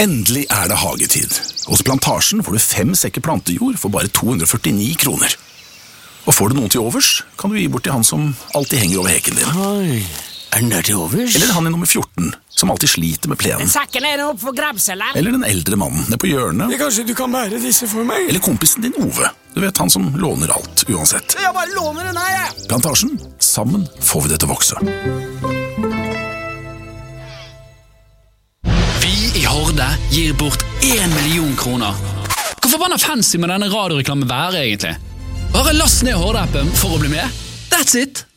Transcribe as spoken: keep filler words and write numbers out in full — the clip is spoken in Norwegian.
Endelig er det hagetid. Hos Plantasjen får du fem sekker plantejord for bare to hundre og førtini kroner. Og får du noen til overs, kan du gi bort til han som alltid henger over heken din. Oi, er den der til overs? Eller han i nummer fjorten, som alltid sliter med plenen. Sakken er opp for grabselen. Eller den eldre mannen nede på hjørnet. Kanskje du kan bære disse for meg? Eller kompisen din Ove. Du vet, han som låner alt, uansett. Jeg bare låner den her, jeg. Plantasjen. Sammen får vi det til å vokse. Vi i Horde gir bort en million kroner. Hvor forbanna fancy må denne radioreklamen være egentlig? Bare last ned Horde-appen for å bli med. That's it!